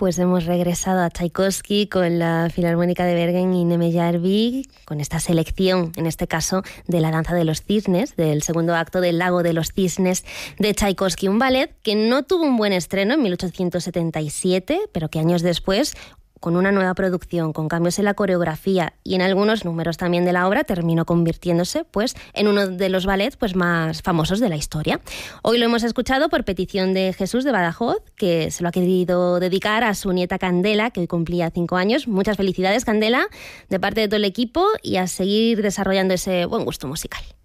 Pues hemos regresado a Tchaikovsky con la Filarmónica de Bergen y Neme Järvi, con esta selección, en este caso, de La danza de los cisnes, del segundo acto del Lago de los cisnes de Tchaikovsky, un ballet que no tuvo un buen estreno en 1877, pero que años después, con una nueva producción, con cambios en la coreografía y en algunos números también de la obra, terminó convirtiéndose pues, en uno de los ballets pues, más famosos de la historia. Hoy lo hemos escuchado por petición de Jesús de Badajoz, que se lo ha querido dedicar a su nieta Candela, que hoy cumplía 5 años. Muchas felicidades, Candela, de parte de todo el equipo, y a seguir desarrollando ese buen gusto musical.